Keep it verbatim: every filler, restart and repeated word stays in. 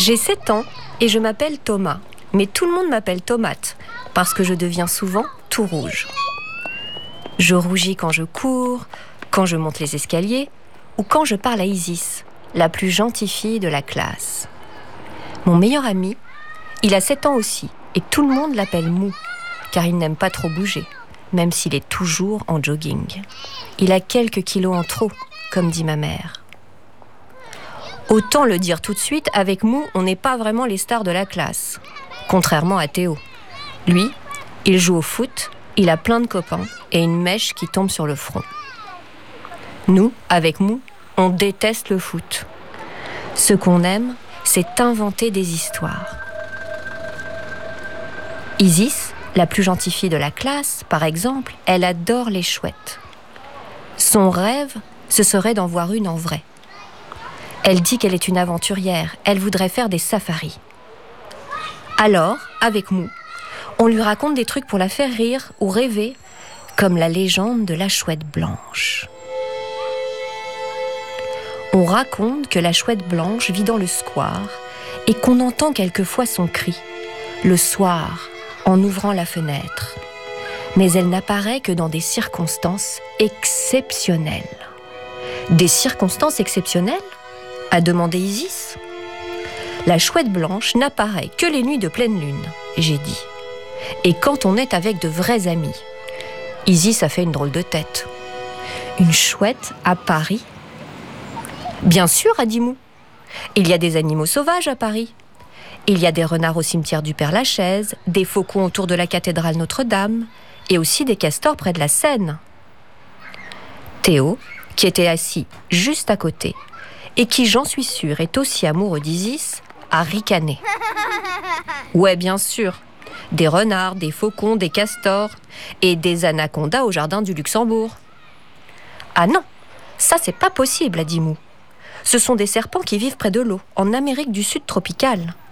J'ai sept ans et je m'appelle Thomas. Mais tout le monde m'appelle Tomate parce que je deviens souvent tout rouge. Je rougis quand je cours, quand je monte les escaliers ou quand je parle à Isis, la plus gentille fille de la classe. Mon meilleur ami, il a sept ans aussi et tout le monde l'appelle Mou car il n'aime pas trop bouger, même s'il est toujours en jogging. Il a quelques kilos en trop, comme dit ma mère. Autant le dire tout de suite, avec Mou, on n'est pas vraiment les stars de la classe. Contrairement à Théo. Lui, il joue au foot, il a plein de copains et une mèche qui tombe sur le front. Nous, avec Mou, on déteste le foot. Ce qu'on aime, c'est inventer des histoires. Isis, la plus gentille fille de la classe, par exemple, elle adore les chouettes. Son rêve, ce serait d'en voir une en vrai. Elle dit qu'elle est une aventurière, elle voudrait faire des safaris. Alors, avec Mou, on lui raconte des trucs pour la faire rire ou rêver, comme la légende de la chouette blanche. On raconte que la chouette blanche vit dans le square et qu'on entend quelquefois son cri, le soir, en ouvrant la fenêtre. Mais elle n'apparaît que dans des circonstances exceptionnelles. Des circonstances exceptionnelles ? A demandé Isis. La chouette blanche n'apparaît que les nuits de pleine lune, j'ai dit. Et quand on est avec de vrais amis. Isis a fait une drôle de tête. Une chouette à Paris ? Bien sûr, a dit Mou. Il y a des animaux sauvages à Paris. Il y a des renards au cimetière du Père-Lachaise, des faucons autour de la cathédrale Notre-Dame, et aussi des castors près de la Seine. Théo, qui était assis juste à côté, et qui, j'en suis sûre, est aussi amoureux d'Isis, a ricané. Ouais, bien sûr. Des renards, des faucons, des castors et des anacondas au jardin du Luxembourg. Ah non, ça c'est pas possible, a dit Mou. Ce sont des serpents qui vivent près de l'eau, en Amérique du Sud tropicale.